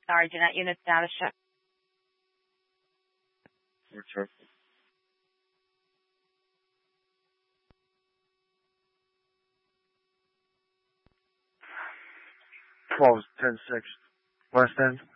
Sergeant at unit status check. Return. 12 10-6 West End.